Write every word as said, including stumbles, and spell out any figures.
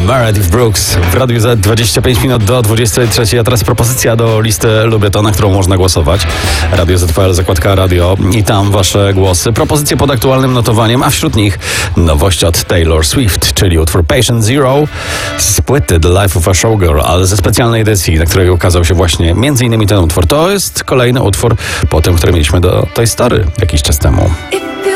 Meredith Brooks w Radiu za dwadzieścia pięć minut do dwudziestej trzeciej. A teraz propozycja do listy Lubię To, na którą można głosować. Radio Z P L, zakładka radio i tam wasze głosy. Propozycje pod aktualnym notowaniem, a wśród nich nowość od Taylor Swift, czyli utwór Patient Zero z płyty The Life of a Showgirl, ale ze specjalnej edycji, na której ukazał się właśnie między innymi ten utwór. To jest kolejny utwór po tym, który mieliśmy do Toy Story jakiś czas temu.